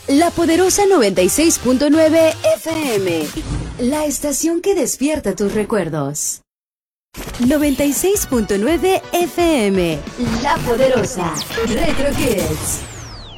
La Poderosa 96.9 FM. La estación que despierta tus recuerdos. 96.9 FM. La Poderosa. Retro Kids.